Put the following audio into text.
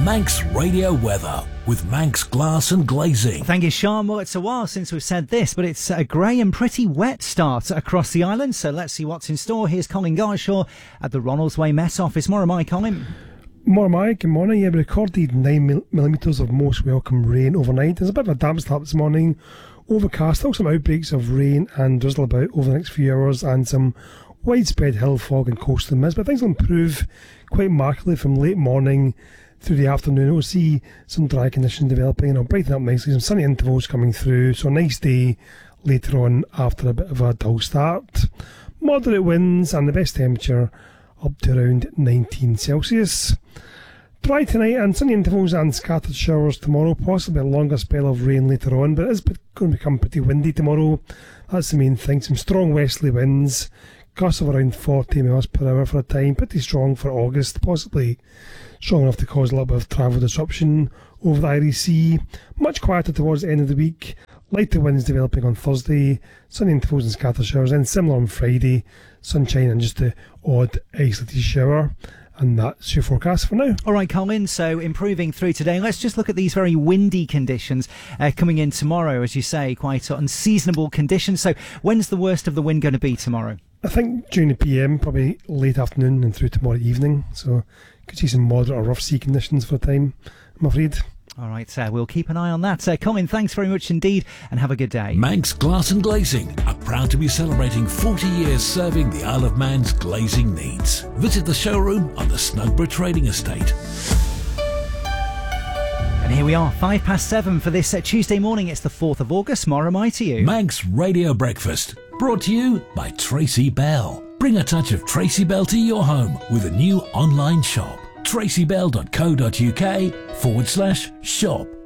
Manx Radio Weather with Manx Glass and Glazing. Thank you, Sean. Well, it's a while since we've said this, but it's a grey and pretty wet start across the island, so let's see what's in store. Here's Colin Garshaw at the Ronaldsway Met Office. More am I, Colin? More am I. Good morning. Yeah, we recorded 9mm of most welcome rain overnight. There's a bit of a damp start this morning. Overcast, still some outbreaks of rain and drizzle about over the next few hours, and some widespread hill fog and coastal mist, but things will improve quite markedly from late morning through the afternoon. We'll see some dry conditions developing and it'll brighten up nicely, some sunny intervals coming through, so a nice day later on after a bit of a dull start. Moderate winds and the best temperature up to around 19 Celsius. Dry tonight and sunny intervals and scattered showers tomorrow, possibly a longer spell of rain later on, but it is going to become pretty windy tomorrow. That's the main thing. Some strong westerly winds, gusts of around 40 miles per hour for a time, pretty strong for August, possibly strong enough to cause a little bit of travel disruption over the Irish Sea. Much quieter towards the end of the week, lighter winds developing on Thursday, sunny intervals and scattered showers, and similar on Friday, sunshine and just the odd isolated shower. And that's your forecast for now. All right, Colin, so improving through today. Let's just look at these very windy conditions coming in tomorrow, as you say, quite unseasonable conditions. So when's the worst of the wind going to be tomorrow? I think during the PM, probably late afternoon and through tomorrow evening. So could see some moderate or rough sea conditions for a time, I'm afraid. All right, we'll keep an eye on that. Colin, thanks very much indeed, and have a good day. Manx Glass and Glazing are proud to be celebrating 40 years serving the Isle of Man's glazing needs. Visit the showroom on the Snugborough Trading Estate. And here we are, 7:05 for this Tuesday morning. It's the 4th of August. More am I to you. Manx Radio Breakfast, brought to you by Tracy Bell. Bring a touch of Tracy Bell to your home with a new online shop. tracybell.co.uk/shop.